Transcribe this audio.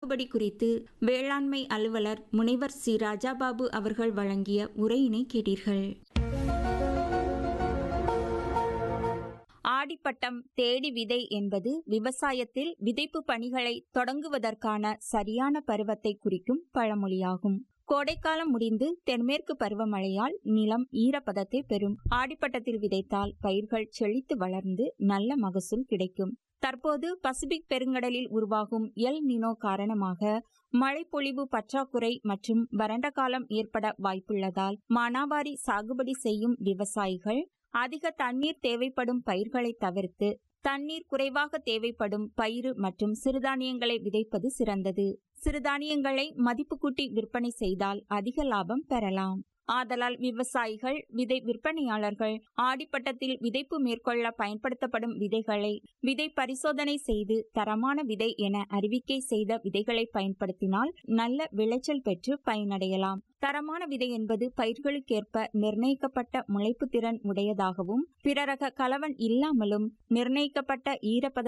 சாகுபடி குறித்து வேளாண்மை அலுவலர் முனைவர் சி ராஜாபாபு அவர்கள் வழங்கிய உரையினை கேட்டீர்கள். ஆடிப்பட்டம் தேடி விதை என்பது விவசாயத்தில் விதைப்பு பணிகளை தொடங்குவதற்கான சரியான பருவத்தை குறிக்கும் பழமொழியாகும். கோடைக்காலம் முடிந்து தென்மேற்கு பருவமழையால் நிலம் ஈரப்பதத்தை பெறும். ஆடிப்பட்டத்தில் விதைத்தால் பயிர்கள் செழித்து வளர்ந்து நல்ல மகசூல் கிடைக்கும். தற்போது பசிபிக் பெருங்கடலில் உருவாகும் எல் நினோ காரணமாக மழைப்பொழிவு பற்றாக்குறை மற்றும் வறண்ட காலம் ஏற்பட வாய்ப்புள்ளதால் மானாவாரி சாகுபடி செய்யும் விவசாயிகள் அதிக தண்ணீர் தேவைப்படும் பயிர்களை தவிர்த்து தண்ணீர் குறைவாக தேவைப்படும் பயிறு மற்றும் சிறுதானியங்களை விதைப்பது சிறந்தது. சிறுதானியங்களை மதிப்பு கூட்டி விற்பனை செய்தால் அதிக லாபம் பெறலாம். ஆதலால் விவசாயிகள், விதை விற்பனையாளர்கள் ஆடிப்பட்டத்தில் விதைப்பு மேற்கொள்ள பயன்படுத்தப்படும் விதைகளை விதை பரிசோதனை செய்து தரமான விதை என அறிவிக்கை செய்த விதைகளை பயன்படுத்தினால் நல்ல விளைச்சல் பெற்று பயனடையலாம். தரமான விதை என்பது பயிர்களுக்கேற்ப நிர்ணயிக்கப்பட்ட முளைப்பு திறன் உடையதாகவும் பிற ரக கலவன் இல்லாமலும் நிர்ணயிக்கப்பட்ட ஈரப்பத